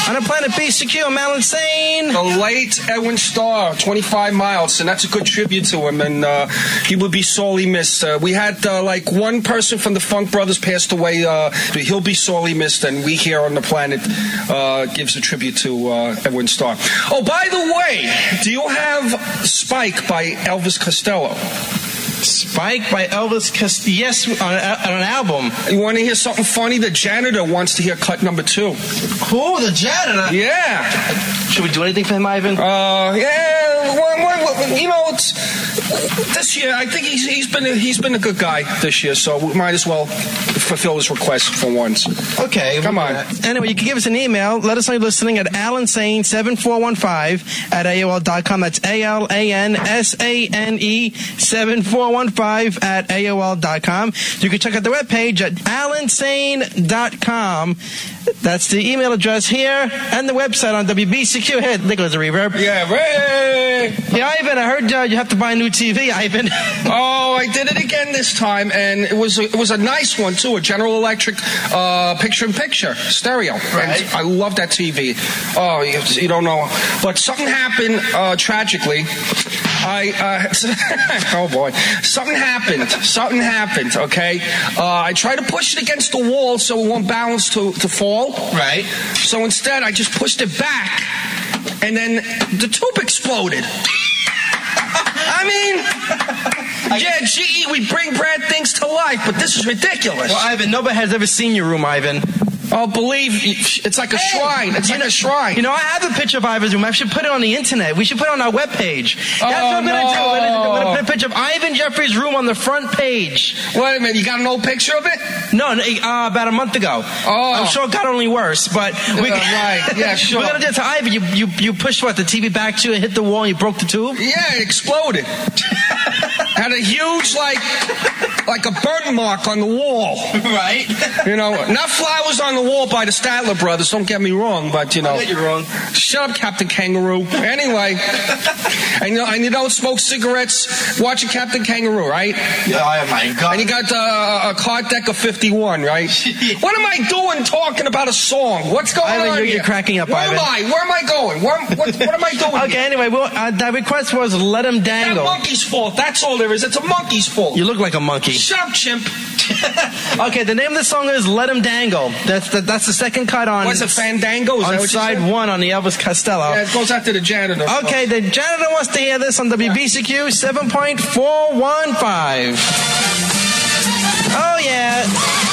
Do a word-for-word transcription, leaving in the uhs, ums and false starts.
On a Planet B C Q, I'm Alan Sane. The late Edwin Starr, twenty-five miles, and that's a good tribute to him, and uh, he would be sorely missed. Uh, we had uh, like one person from the Funk Brothers passed away. Uh, he'll be sorely missed, and we here on the Planet uh, gives a tribute to uh, Edwin Starr. Oh, by the way, do you have Spike by Elvis Costello? Spike by Elvis Costello. Yes, on, on an album. You want to hear something funny? The janitor wants to hear cut number two. Who? The janitor? Yeah. Should we do anything for him, Ivan? Uh, yeah. Well, well, you know, it's this year. I think he's he's been a, he's been a good guy this year, so we might as well fulfill his request for once. Okay, come on. Anyway, you can give us an email. Let us know you're listening at Alan Sane seven four one five at A O L dot com. That's A L A N S A N E seven four one five at A O L dot com. You can check out the webpage at alan sane dot com. That's the email address here and the website on W B C Q. Hey, Nicholas, a reverb. Yeah, Ray. Yeah, Ivan, I heard uh, you have to buy a new T V, Ivan. Oh, I did it again this time, and it was a, it was a nice one too, a General Electric uh, picture-in-picture stereo. Right. And I love that T V. Oh, you, you don't know, but something happened uh, tragically. I uh, oh boy, something happened. Something happened. Okay, uh, I tried to push it against the wall so it won't balance to to fall. Right. So instead, I just pushed it back, and then the tube exploded. I mean, yeah, G E, we bring bad things to life, but this is ridiculous. Well, Ivan, nobody has ever seen your room, Ivan. Oh, believe it's like a hey, shrine. It's like know, a shrine. You know, I have a picture of Ivan's room. I should put it on the internet. We should put it on our webpage. That's oh, what I'm no. going to do. I'm going to put a picture of Ivan Jeffries' room on the front page. Wait a minute. You got an old picture of it? No, uh, about a month ago. Oh. I'm sure it got only worse, but we uh, right. Yeah, sure. We're going to do it to Ivan. You, you, you pushed what? The T V back to you and hit the wall and you broke the tube? Yeah, it exploded. Had a huge, like, like a burn mark on the wall. Right. You know, not flowers on the wall by the Statler brothers, don't get me wrong, but, you know. I get you wrong. Shut up, Captain Kangaroo. Anyway, and, you know, and you don't smoke cigarettes watching Captain Kangaroo, right? Oh, my God. And you got uh, a card deck of fifty-one, right? What am I doing talking about a song? What's going Ivan, on you're, here? You're cracking up, Where Ivan. Where am I? Where am I going? Where, what, what am I doing Okay, here? anyway, well, uh, the request was let him dangle. That monkey's fault. That's all there is. It's a monkey's fault. You look like a monkey. Shut up, chimp. Okay, the name of the song is Let Him Dangle. That's the, that's the second cut on... What's it, Fandango? Is on that what side you said? one on the Elvis Costello. Yeah, it goes out to the janitor. Okay, the janitor wants to hear this on W B C Q seven point four one five. Oh, yeah.